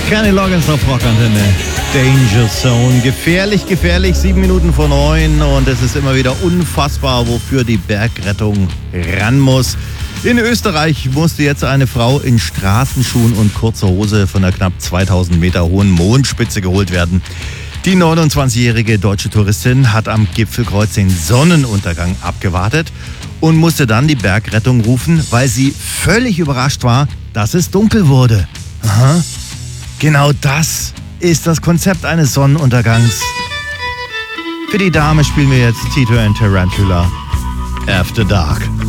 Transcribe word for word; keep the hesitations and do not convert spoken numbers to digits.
Kenny Loggins auf Rockantenne. Danger Zone. Gefährlich, gefährlich. Sieben Minuten vor neun. Und es ist immer wieder unfassbar, wofür die Bergrettung ran muss. In Österreich musste jetzt eine Frau in Straßenschuhen und kurzer Hose von der knapp zweitausend Meter hohen Mondspitze geholt werden. Die neunundzwanzigjährige deutsche Touristin hat am Gipfelkreuz den Sonnenuntergang abgewartet und musste dann die Bergrettung rufen, weil sie völlig überrascht war, dass es dunkel wurde. Aha. Genau das ist das Konzept eines Sonnenuntergangs. Für die Dame spielen wir jetzt Tito and Tarantula, After Dark.